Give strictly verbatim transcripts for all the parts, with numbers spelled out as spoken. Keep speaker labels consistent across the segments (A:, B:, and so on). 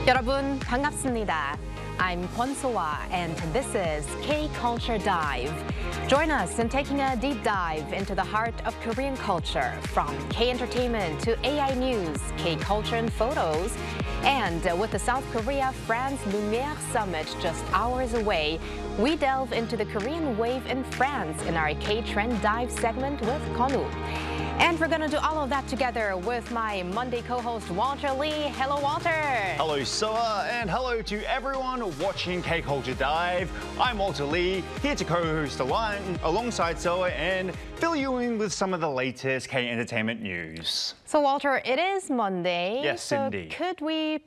A: 여러분 반갑습니다. I'm Kwon So-ah, and this is K-Culture Dive. Join us in taking a deep dive into the heart of Korean culture, from K-entertainment to A I news, K-culture and photos. And with the South Korea-France Lumière Summit just hours away, we delve into the Korean wave in France in our K-Trend Dive segment with Kwon-woo. And we're going to do all of that together with my Monday co-host, Walter Lee. Hello, Walter.
B: Hello, Soa, and hello to everyone watching K-Culture Dive. I'm Walter Lee, here to co-host along, alongside Soa and fill you in with some of the latest K-entertainment news.
A: So, Walter, it is Monday.
B: Yes,
A: so
B: indeed.
A: Could we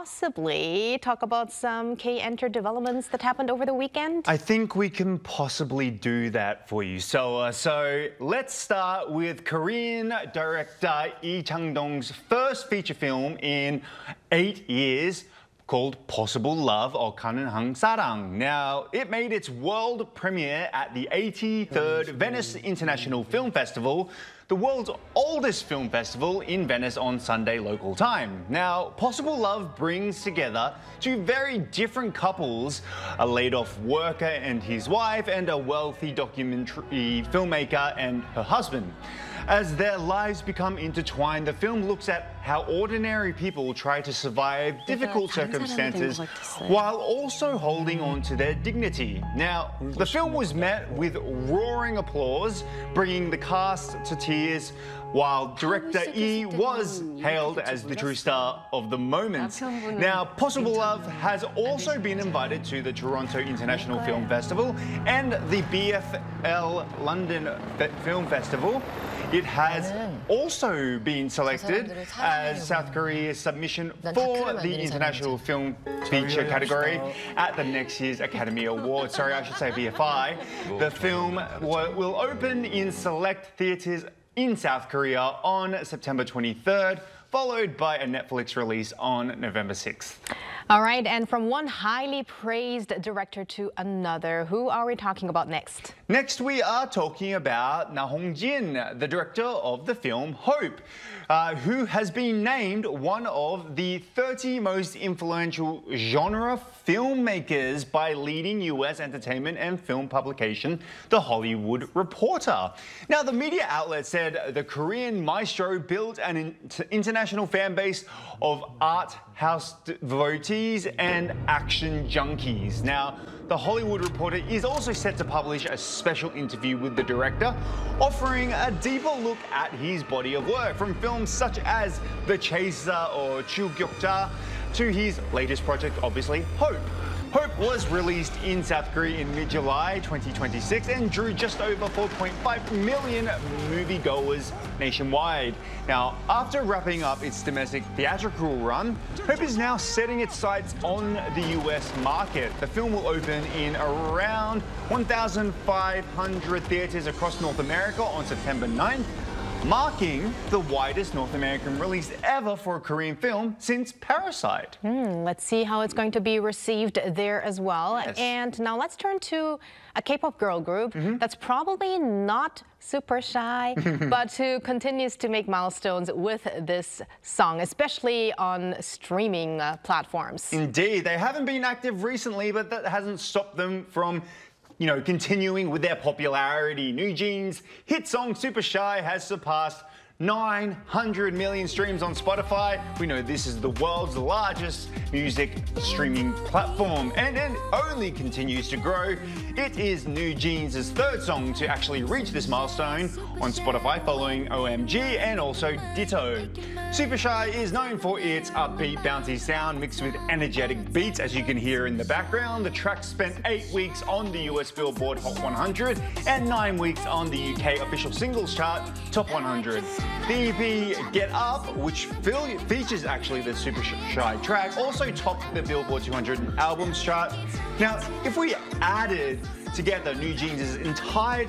A: possibly talk about some K-enter developments that happened over the weekend?
B: I think we can possibly do that for you, Soa. So let's start with Korean director Lee Chang-dong's first feature film in eight years, called Possible Love or 가능한 사랑. Now, it made its world premiere at the eighty-third Venice International Film Festival, the world's oldest film festival, in Venice on Sunday local time. Now, Possible Love brings together two very different couples, a laid-off worker and his wife, and a wealthy documentary filmmaker and her husband. As their lives become intertwined, the film looks at how ordinary people try to survive difficult circumstances while also holding on to their dignity. Now, the film was met with roaring applause, bringing the cast to tears, while director Lee was hailed as the true star of the moment. Now, Possible Love has also been invited to the Toronto International Film Festival and the B F L London Film Festival. It has also been selected as South Korea's submission for the International Film Feature category at the next year's Academy Awards. Sorry, I should say B F I. The film will open in select theatres in South Korea on September twenty-third, followed by a Netflix release on November sixth.
A: All right, and from one highly praised director to another, who are we talking about next?
B: Next, we are talking about Na Hong-jin, the director of the film Hope, uh, who has been named one of the thirty most influential genre filmmakers by leading U S entertainment and film publication, The Hollywood Reporter. Now, the media outlet said the Korean maestro built an in international fan base of art house devotees and action junkies. Now, The Hollywood Reporter is also set to publish a special interview with the director, offering a deeper look at his body of work, from films such as The Chaser or Chugyeokja to his latest project, obviously, Hope. Hope was released in South Korea in mid-July twenty twenty-six and drew just over four point five million moviegoers nationwide. Now, after wrapping up its domestic theatrical run, Hope is now setting its sights on the U S market. The film will open in around one thousand five hundred theaters across North America on September ninth, marking the widest North American release ever for a Korean film since Parasite.
A: Mm, let's see how it's going to be received there as well.
B: Yes.
A: And now let's turn to a K-pop girl group mm-hmm. that's probably not super shy, but who continues to make milestones with this song, especially on streaming uh, platforms.
B: Indeed, they haven't been active recently, but that hasn't stopped them from you know, continuing with their popularity. New Jeans' hit song Super Shy has surpassed nine hundred million streams on Spotify. We know this is the world's largest music streaming platform, and it only continues to grow. It is New Jeans' third song to actually reach this milestone on Spotify, following O M G and also Ditto. Super Shy is known for its upbeat, bouncy sound mixed with energetic beats, as you can hear in the background. The track spent eight weeks on the U S Billboard Hot one hundred and nine weeks on the U K official singles chart Top one hundred. The E P Get Up, which features actually the Super Shy track, also topped the Billboard two hundred albums chart. Now, if we added together New Jeans' entire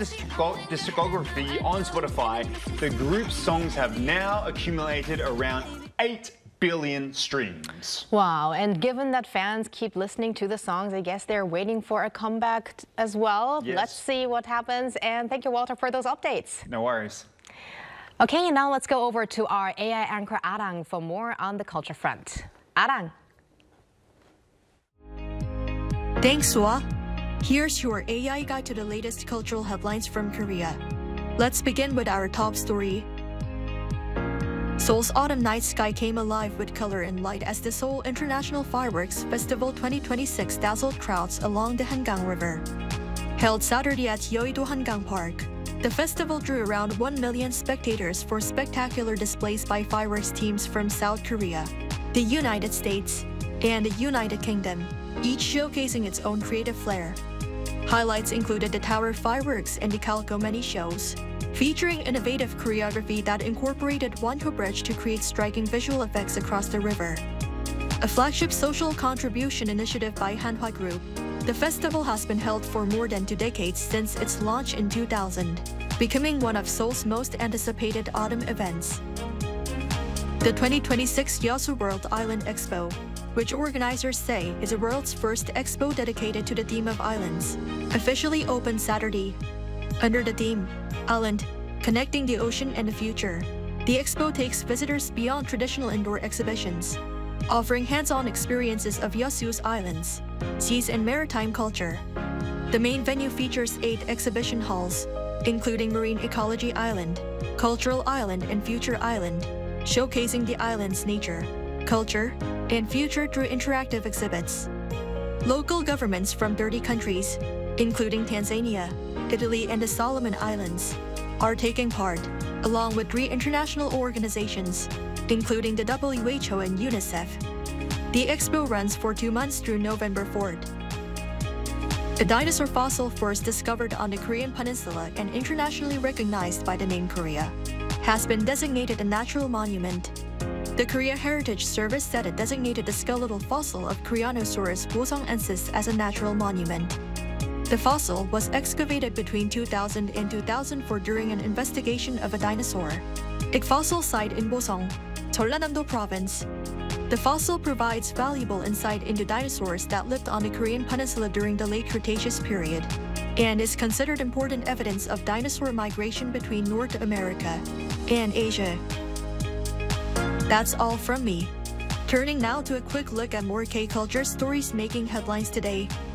B: discography on Spotify, the group's songs have now accumulated around eight billion streams.
A: Wow, and given that fans keep listening to the songs, I guess they're waiting for a comeback as well.
B: Yes.
A: Let's see what happens, and thank you, Walter, for those updates.
B: No worries.
A: Okay, now let's go over to our A I anchor Arang for more on the culture front. Arang.
C: Thanks, Sua. Here's your A I guide to the latest cultural headlines from Korea. Let's begin with our top story. Seoul's autumn night sky came alive with color and light as the Seoul International Fireworks Festival twenty twenty-six dazzled crowds along the Hangang River. Held Saturday at Yeouido Hangang Park, the festival drew around one million spectators for spectacular displays by fireworks teams from South Korea, the United States, and the United Kingdom, each showcasing its own creative flair. Highlights included the Tower Fireworks and the Calco Many shows, featuring innovative choreography that incorporated Wonho Bridge to create striking visual effects across the river. A flagship social contribution initiative by Hanwha Group, the festival has been held for more than two decades since its launch in two thousand, becoming one of Seoul's most anticipated autumn events. The twenty twenty-six Yeosu World Island Expo, which organizers say is the world's first expo dedicated to the theme of islands, officially opened Saturday. Under the theme, Island, Connecting the Ocean and the Future, the expo takes visitors beyond traditional indoor exhibitions, offering hands-on experiences of Yeosu's islands, seas and maritime culture. The main venue features eight exhibition halls, including Marine Ecology Island, Cultural Island and Future Island, showcasing the island's nature, culture, and future through interactive exhibits. Local governments from thirty countries, including Tanzania, Italy, and the Solomon Islands, are taking part, along with three international organizations, including the W H O and UNICEF. The expo runs for two months through November fourth. A dinosaur fossil first discovered on the Korean peninsula and internationally recognized by the name Korea, has been designated a natural monument. The Korea Heritage Service said it designated the skeletal fossil of Koreanosaurus boseongensis as a natural monument. The fossil was excavated between two thousand and two thousand four during an investigation of a dinosaur. A fossil site in Boseong, Jeollanam-do Province. The fossil provides valuable insight into dinosaurs that lived on the Korean peninsula during the late Cretaceous period, and is considered important evidence of dinosaur migration between North America and Asia. That's all from me. Turning now to a quick look at more K-culture stories making headlines today.